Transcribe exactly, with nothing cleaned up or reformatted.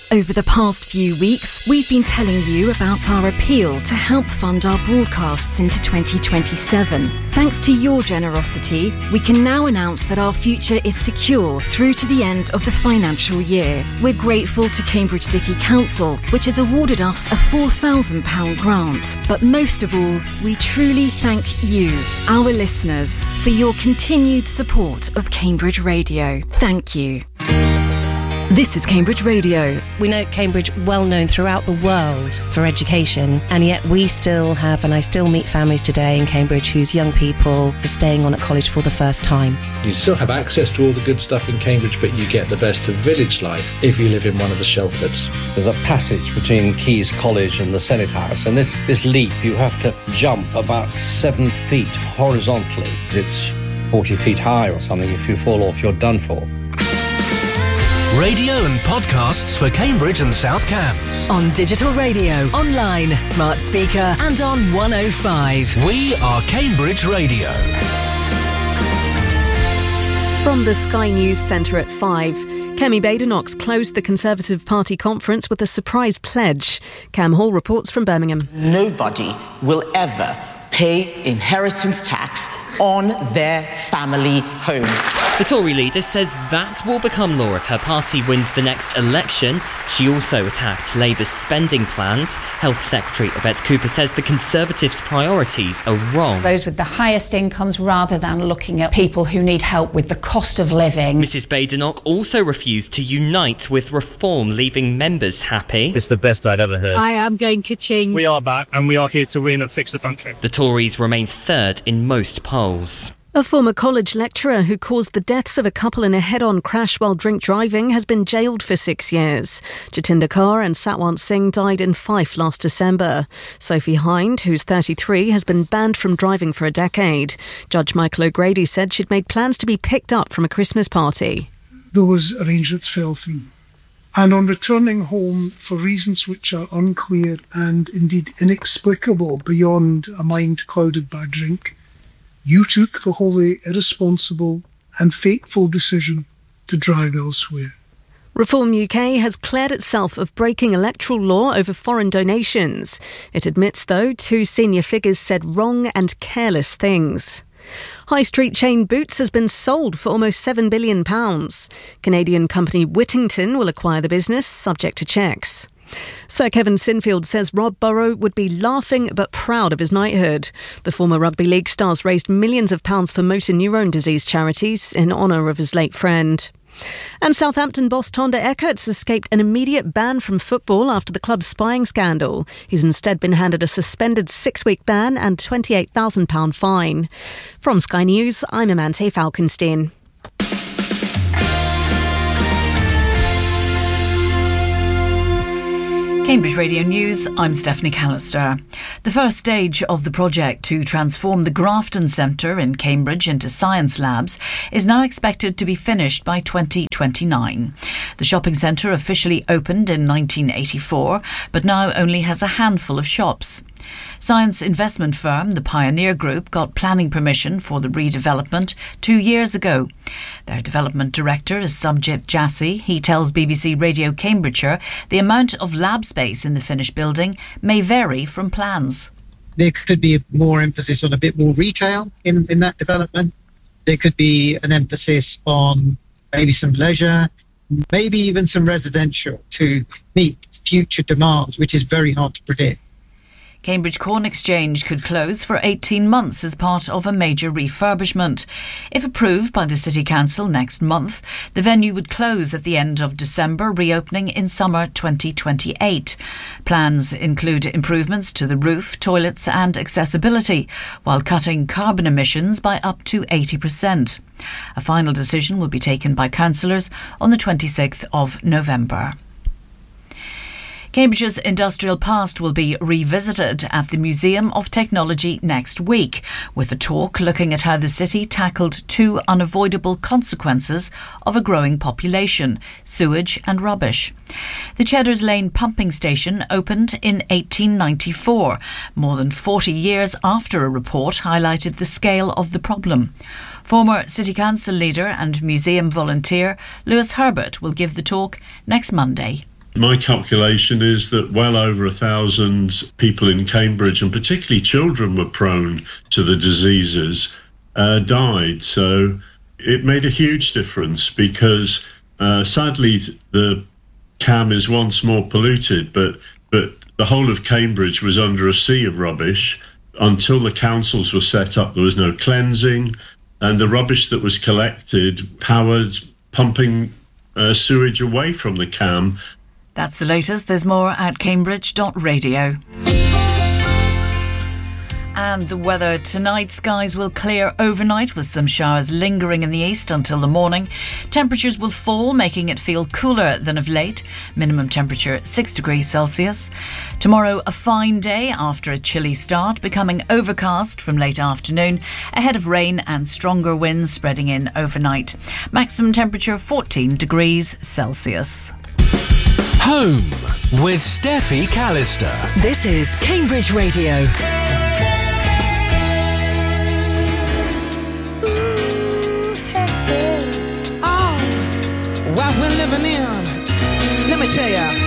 Over the past few weeks, we've been telling you about our appeal to help fund our broadcasts into twenty twenty-seven. Thanks to your generosity, we can now announce that our future is secure through to the end of the financial year. We're grateful to Cambridge City Council, which has awarded us a four thousand pounds grant. But most of all, we truly thank you, our listeners, for your continued support of Cambridge Radio. Thank you. This is Cambridge Radio. We know Cambridge well known throughout the world for education, and yet we still have, and I still meet families today in Cambridge whose young people are staying on at college for the first time. You still have access to all the good stuff in Cambridge, but you get the best of village life if you live in one of the Shelfords. There's a passage between Caius College and the Senate House, and this, this leap, you have to jump about seven feet horizontally. It's forty feet high or something. If you fall off, you're done for. Radio and podcasts for Cambridge and South Cambs. On digital radio, online, smart speaker and on one oh five. We are Cambridge Radio. From the Sky News Centre at five. Kemi Badenoch closed the Conservative Party conference with a surprise pledge. Cam Hall reports from Birmingham. Nobody will ever pay inheritance tax on their family home. The Tory leader says that will become law if her party wins the next election. She also attacked Labour's spending plans. Health Secretary Yvette Cooper says the Conservatives' priorities are wrong. Those with the highest incomes rather than looking at people who need help with the cost of living. Missus Badenoch also refused to unite with Reform, leaving members happy. It's the best I'd ever heard. I am going ka-ching. We are back and we are here to win and fix the country. The Tories remain third in most polls. A former college lecturer who caused the deaths of a couple in a head-on crash while drink driving has been jailed for six years. Jatinder Kaur and Satwant Singh died in Fife last December. Sophie Hind, who's thirty-three, has been banned from driving for a decade. Judge Michael O'Grady said she'd made plans to be picked up from a Christmas party. Those arrangements fell through. And on returning home, for reasons which are unclear and indeed inexplicable beyond a mind clouded by drink, you took the wholly irresponsible and fateful decision to drive elsewhere. Reform U K has cleared itself of breaking electoral law over foreign donations. It admits, though, two senior figures said wrong and careless things. High street chain Boots has been sold for almost seven billion pounds. Canadian company Whittington will acquire the business, subject to checks. Sir Kevin Sinfield says Rob Burrow would be laughing but proud of his knighthood. The former rugby league stars raised millions of pounds for motor neurone disease charities in honour of his late friend. And Southampton boss Tonda Eckerts escaped an immediate ban from football after the club's spying scandal. He's instead been handed a suspended six-week ban and twenty-eight thousand pounds fine. From Sky News, I'm Amante Falkenstein. Cambridge Radio News, I'm Stephanie Callister. The first stage of the project to transform the Grafton Centre in Cambridge into science labs is now expected to be finished by twenty twenty-nine. The shopping centre officially opened in nineteen eighty-four, but now only has a handful of shops. Science investment firm The Pioneer Group got planning permission for the redevelopment two years ago. Their development director is Subjit Jassi. He tells B B C Radio Cambridgeshire the amount of lab space in the finished building may vary from plans. There could be more emphasis on a bit more retail in, in that development. There could be an emphasis on maybe some leisure, maybe even some residential to meet future demands, which is very hard to predict. Cambridge Corn Exchange could close for eighteen months as part of a major refurbishment. If approved by the City Council next month, the venue would close at the end of December, reopening in summer twenty twenty-eight. Plans include improvements to the roof, toilets and accessibility, while cutting carbon emissions by up to eighty percent. A final decision will be taken by councillors on the twenty-sixth of November. Cambridge's industrial past will be revisited at the Museum of Technology next week, with a talk looking at how the city tackled two unavoidable consequences of a growing population: sewage and rubbish. The Cheddars Lane pumping station opened in eighteen ninety-four, more than forty years after a report highlighted the scale of the problem. Former City Council leader and museum volunteer Lewis Herbert will give the talk next Monday. My calculation is that well over a thousand people in Cambridge, and particularly children, were prone to the diseases, uh, died. So it made a huge difference because uh, sadly the Cam is once more polluted, but but the whole of Cambridge was under a sea of rubbish. Until the councils were set up, there was no cleansing, and the rubbish that was collected powered pumping uh, sewage away from the Cam. That's the latest. There's more at cambridge dot radio. And the weather tonight, skies will clear overnight with some showers lingering in the east until the morning. Temperatures will fall, making it feel cooler than of late. Minimum temperature six degrees Celsius. Tomorrow, a fine day after a chilly start, becoming overcast from late afternoon, ahead of rain and stronger winds spreading in overnight. Maximum temperature fourteen degrees Celsius. Home with Steffi Callister. This is Cambridge Radio. What we're living in, let me tell ya.